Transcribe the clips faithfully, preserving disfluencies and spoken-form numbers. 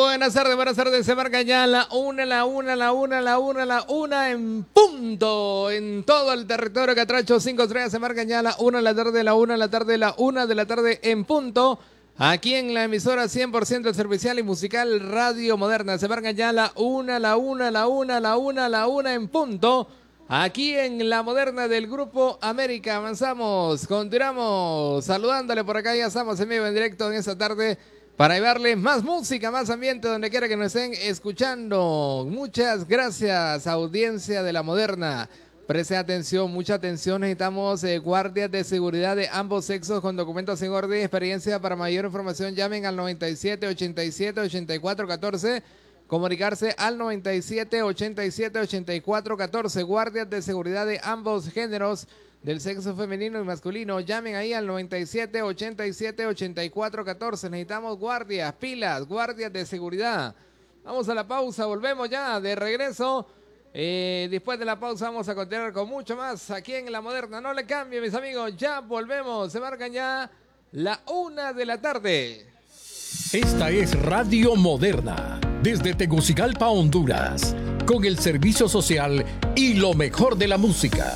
buenas tardes, buenas tardes. Se marca ya la una, la una, la una, la una, la una en punto. En todo el territorio Catracho, cinco estrellas. Se marca ya la una de la tarde, la una de la tarde, la una de la tarde en punto. Aquí en la emisora cien por ciento servicial y musical Radio Moderna. Se marca ya la una, la una, la una, la una, la una en punto. Aquí en la Moderna del Grupo América. Avanzamos, continuamos saludándole por acá. Ya estamos en vivo, en directo en esta tarde para llevarles más música, más ambiente donde quiera que nos estén escuchando. Muchas gracias, audiencia de la Moderna. Preste atención, mucha atención. Necesitamos eh, guardias de seguridad de ambos sexos con documentos en orden y experiencia. Para mayor información llamen al noventa y siete, ochenta y siete, ochenta y cuatro, catorce. Comunicarse al noventa y siete, ochenta y siete, ochenta y cuatro, catorce. Guardias de seguridad de ambos géneros, del sexo femenino y masculino. Llamen ahí al noventa y siete, ochenta y siete, ochenta y cuatro, catorce. Necesitamos guardias, pilas, guardias de seguridad. Vamos a la pausa, volvemos ya de regreso. Eh, después de la pausa vamos a continuar con mucho más aquí en La Moderna. No le cambie, mis amigos, ya volvemos. Se marcan ya la una de la tarde. Esta es Radio Moderna, desde Tegucigalpa, Honduras, con el servicio social y lo mejor de la música.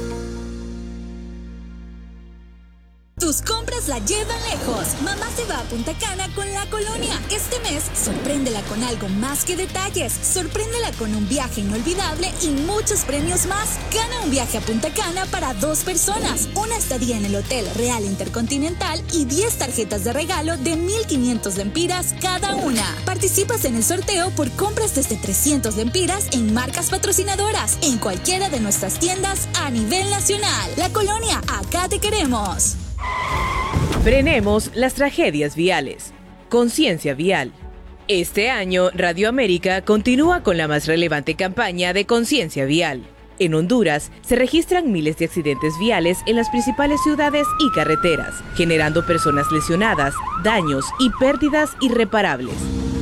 Tus compras la llevan lejos. Mamá se va a Punta Cana con La Colonia. Este mes, sorpréndela con algo más que detalles. Sorpréndela con un viaje inolvidable y muchos premios más. Gana un viaje a Punta Cana para dos personas, una estadía en el Hotel Real Intercontinental y diez tarjetas de regalo de mil quinientos lempiras cada una. Participas en el sorteo por compras desde trescientos lempiras en marcas patrocinadoras en cualquiera de nuestras tiendas a nivel nacional. La Colonia, acá te queremos. Frenemos las tragedias viales. Conciencia vial. Este año, Radio América continúa con la más relevante campaña de conciencia vial. En Honduras, se registran miles de accidentes viales en las principales ciudades y carreteras, generando personas lesionadas, daños y pérdidas irreparables.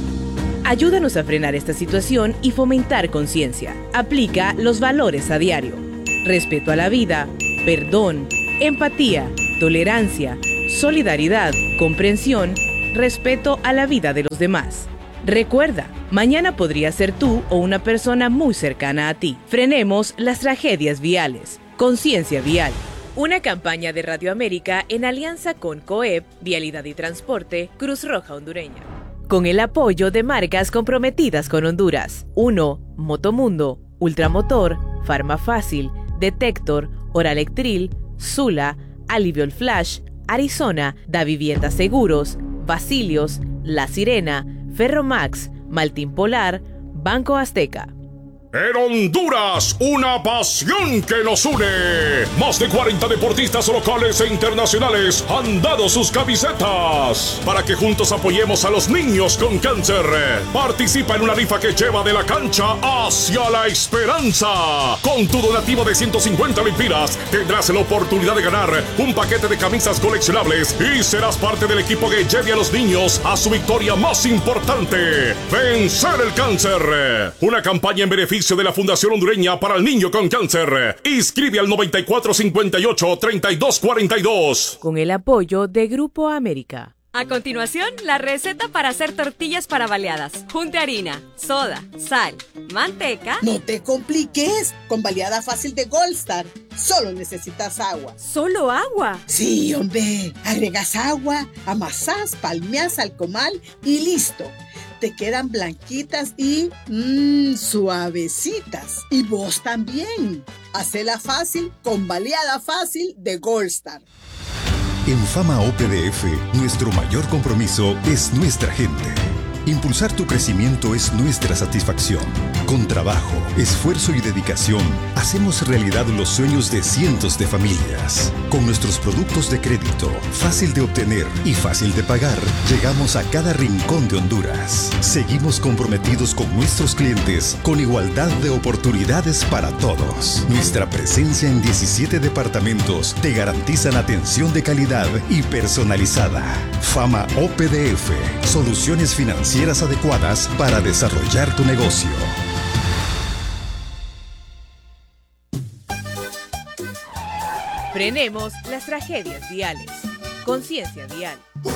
Ayúdanos a frenar esta situación y fomentar conciencia. Aplica los valores a diario: respeto a la vida, perdón, empatía, tolerancia, solidaridad, comprensión, respeto a la vida de los demás. Recuerda, mañana podría ser tú o una persona muy cercana a ti. Frenemos las tragedias viales. Conciencia vial. Una campaña de Radio América en alianza con COEP, Vialidad y Transporte, Cruz Roja Hondureña. Con el apoyo de marcas comprometidas con Honduras. uno. Motomundo, Ultramotor, Farmafácil, Detector, Oralectril, Zula, Aliviol Flash, Arizona, Da Vivienda Seguros, Basilios, La Sirena, Ferromax, Maltín Polar, Banco Azteca. En Honduras, una pasión que nos une. Más de cuarenta deportistas locales e internacionales han dado sus camisetas para que juntos apoyemos a los niños con cáncer. Participa en una rifa que lleva de la cancha hacia la esperanza. Con tu donativo de ciento cincuenta lempiras tendrás la oportunidad de ganar un paquete de camisas coleccionables y serás parte del equipo que lleve a los niños a su victoria más importante: vencer el cáncer. Una campaña en beneficio de la Fundación Hondureña para el Niño con Cáncer. Inscribe al noventa y cuatro, cincuenta y ocho, treinta y dos, cuarenta y dos. Con el apoyo de Grupo América. A continuación, la receta para hacer tortillas para baleadas. Junte harina, soda, sal, manteca. No te compliques. Con baleada fácil de Gold Star, solo necesitas agua. ¿Solo agua? Sí, hombre. Agregas agua, amasás, palmeás al comal y listo. Te quedan blanquitas y mmm, suavecitas. Y vos también. Hacela fácil con baleada fácil de Gold Star. En Fama O P D F, nuestro mayor compromiso es nuestra gente. Impulsar tu crecimiento es nuestra satisfacción. Con trabajo, esfuerzo y dedicación, hacemos realidad los sueños de cientos de familias. Con nuestros productos de crédito, fácil de obtener y fácil de pagar, llegamos a cada rincón de Honduras. Seguimos comprometidos con nuestros clientes, con igualdad de oportunidades para todos. Nuestra presencia en diecisiete departamentos te garantizan atención de calidad y personalizada. Fama O P D F, soluciones financieras adecuadas para desarrollar tu negocio. Frenemos las tragedias viales. Conciencia vial.